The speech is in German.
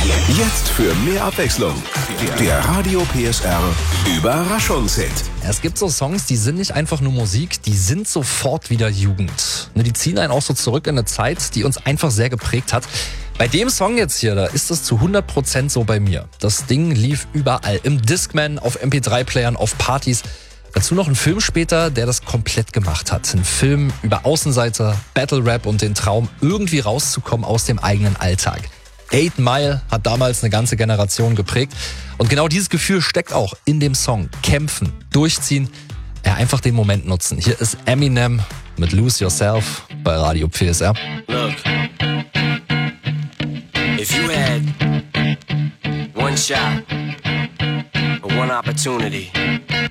Jetzt für mehr Abwechslung. Der Radio PSR Überraschungshit. Es gibt so Songs, die sind nicht einfach nur Musik, die sind sofort wieder Jugend. Die ziehen einen auch so zurück in eine Zeit, die uns einfach sehr geprägt hat. Bei dem Song jetzt hier, da ist es zu 100% so bei mir. Das Ding lief überall. Im Discman, auf MP3-Playern, auf Partys. Dazu noch ein Film später, der das komplett gemacht hat. Ein Film über Außenseiter, Battle Rap und den Traum, irgendwie rauszukommen aus dem eigenen Alltag. 8 Mile hat damals eine ganze Generation geprägt. Und genau dieses Gefühl steckt auch in dem Song. Kämpfen, durchziehen, einfach den Moment nutzen. Hier ist Eminem mit Lose Yourself bei Radio PSR. Look, if you had one shot or one opportunity